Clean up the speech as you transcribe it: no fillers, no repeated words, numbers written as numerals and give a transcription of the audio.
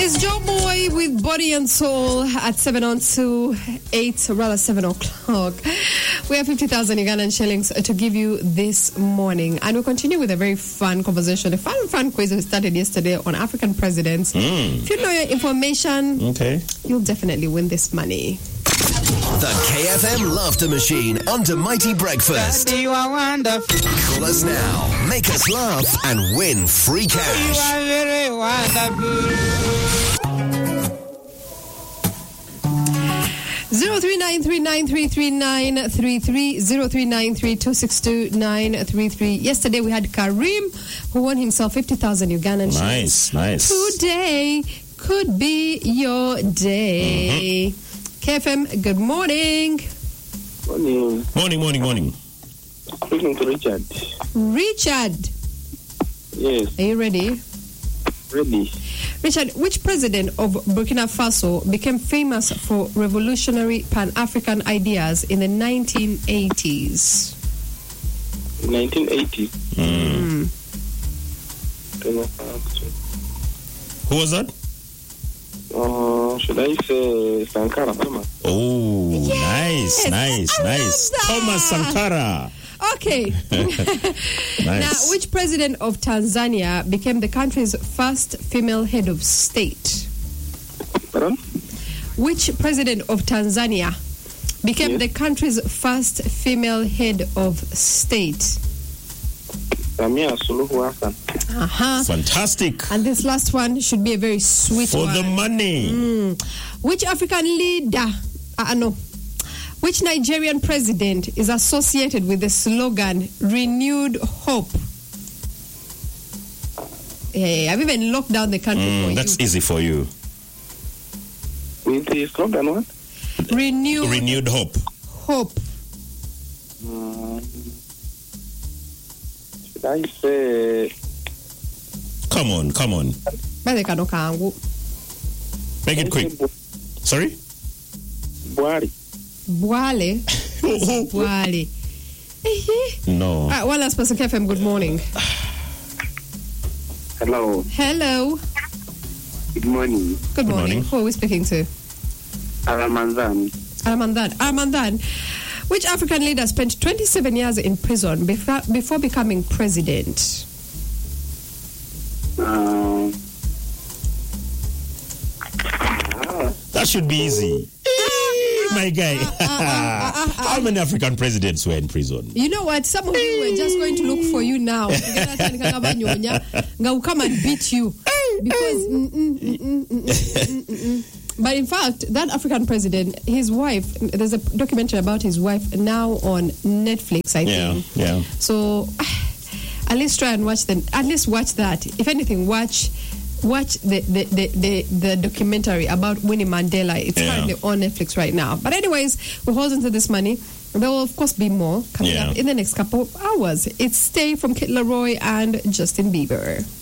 It's Joe Boy with Body and Soul at 7 o'clock. We have 50,000 Ugandan shillings to give you this morning. And we'll continue with a very fun conversation. A fun quiz we started yesterday on African presidents. If you know your information, you'll definitely win this money. The KFM Laughter Machine under Mighty Breakfast. Daddy, you are wonderful. Call us now, make us laugh, and win free You cash. are very wonderful. 0393933933 0393262933. Yesterday we had Karim who won himself 50,000 Ugandan shillings. Nice. Today could be your day. KFM, good morning. Morning. Speaking to Richard. Richard, Yes, are you ready? ready. Richard, which president of Burkina Faso became famous for revolutionary Pan-African ideas in the 1980s? 1980. Who was that? Should I say Sankara? Oh, Yes, nice. I love that. Thomas Sankara. Okay. Nice. Now, which president of Tanzania became the country's first female head of state? Pardon? Which president of Tanzania became Yes. the country's first female head of state? Samia Suluhu Hassan. Fantastic. And this last one should be a very sweet For one. the money. Which African leader, which Nigerian president is associated with the slogan renewed hope? Hey, I've even locked down the country for That's you. easy for you. With the slogan what? Renewed Hope. hope. Should I say Come on. Bale kano kangu. Make it quick. Sorry? Buhari? Bwale. Bwale. No. All right, one last person, KFM, good morning. Hello. Hello. Good morning. Good morning. morning. Who are we speaking to? Aramanzan. Armandan. Which African leader spent 27 years in prison before becoming president? That should be easy. My guy. How many African presidents were in prison? You know what? Some of you were just going to look for you now. Ngau come and beat you. Because But in fact, that African president, his wife, there's a documentary about his wife now on Netflix, I think. Yeah. So at least try and watch them. At least watch that. If anything, watch the documentary about Winnie Mandela. It's currently on Netflix right now. But anyways, we're holding to this money. There will of course be more coming up in the next couple of hours. It's Stay from Kid Laroi and Justin Bieber.